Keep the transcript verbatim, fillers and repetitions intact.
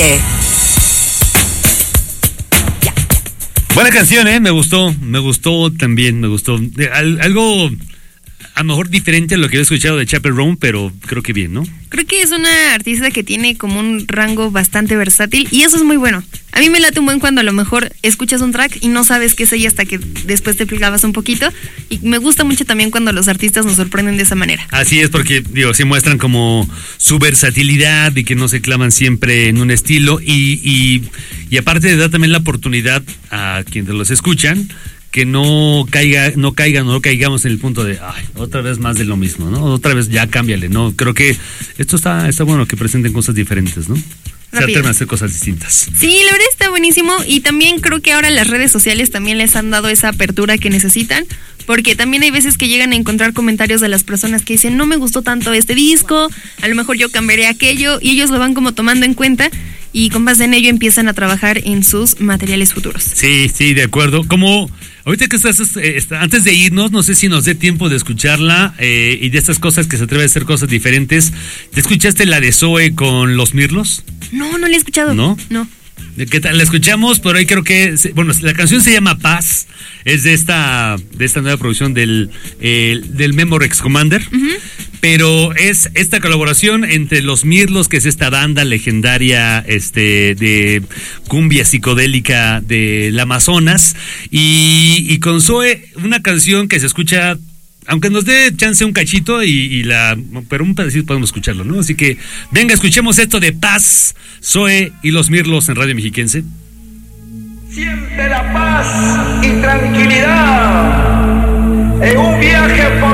aire. Buena canción, ¿eh? Me gustó, me gustó también, me gustó. Al, algo a lo mejor diferente a lo que he escuchado de Chappell Roan, pero creo que bien, ¿no? Creo que es una artista que tiene como un rango bastante versátil y eso es muy bueno. A mí me late un buen cuando a lo mejor escuchas un track y no sabes qué es ella hasta que después te clavas un poquito. Y me gusta mucho también cuando los artistas nos sorprenden de esa manera. Así es, porque, digo, sí muestran como su versatilidad y que no se clavan siempre en un estilo. Y, y, y aparte da también la oportunidad a quienes los escuchan que no caiga, no caigan o no caigamos en el punto de, ay, otra vez más de lo mismo, ¿no? Otra vez ya cámbiale, ¿no? Creo que esto está, está bueno, que presenten cosas diferentes, ¿no? Se atreven a hacer cosas distintas. Sí, la verdad está buenísimo y también creo que ahora las redes sociales también les han dado esa apertura que necesitan, porque también hay veces que llegan a encontrar comentarios de las personas que dicen, no me gustó tanto este disco, a lo mejor yo cambiaré aquello, y ellos lo van como tomando en cuenta y con base en ello empiezan a trabajar en sus materiales futuros. Sí, sí, de acuerdo. Como ahorita que estás, eh, antes de irnos, no sé si nos dé tiempo de escucharla eh, y de estas cosas que se atreve a hacer cosas diferentes. ¿Te escuchaste la de Zoe con Los Mirlos? No, no la he escuchado. ¿No? No. ¿Qué tal? La escuchamos, pero ahí creo que, bueno, la canción se llama Paz, es de esta, de esta nueva producción del, eh, del Memorex Commander. Uh-huh. Pero es esta colaboración entre Los Mirlos, que es esta banda legendaria este, de cumbia psicodélica del Amazonas, y, y con Zoe, una canción que se escucha, aunque nos dé chance un cachito, y, y la, pero un pedacito podemos escucharlo, ¿no? Así que venga, escuchemos esto de Paz, Zoe y Los Mirlos en Radio Mexiquense. Siente la paz y tranquilidad en un viaje por